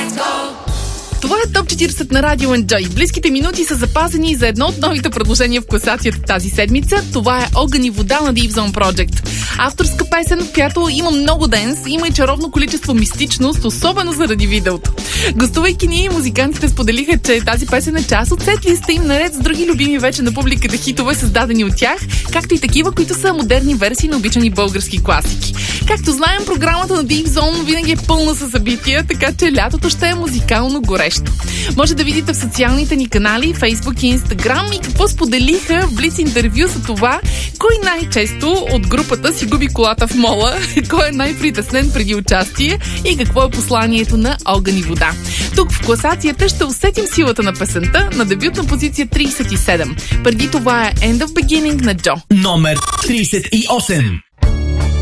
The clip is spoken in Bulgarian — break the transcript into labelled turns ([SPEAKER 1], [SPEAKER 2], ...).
[SPEAKER 1] Това е Топ 40 на Радио Enjoy. Близките минути са запазени за едно от новите предложения в класацията тази седмица. Това е Огън и вода на Deep Zone Project. Авторска песен, в която има много денс, има и чаровно количество мистичност, особено заради видеото. Гостувайки ние, музикантите споделиха, че тази песен е част от сетлиста им, наред с други любими вече на публиката хитове, създадени от тях, както и такива, които са модерни версии на обичани български класики. Както знаем, програмата на Deep Zone винаги е пълна със събития, така че лятото ще е музикално горещо. Може да видите в социалните ни канали, Facebook и Instagram, и какво споделиха в Блиц интервю за това, кой най-често от групата си губи колата в мола, кой е най-притеснен преди участие и какво е посланието на Огън и вода. Тук в класацията ще усетим силата на песента на дебютна позиция 37. Преди това е End of Beginning на Джо.
[SPEAKER 2] Номер 38.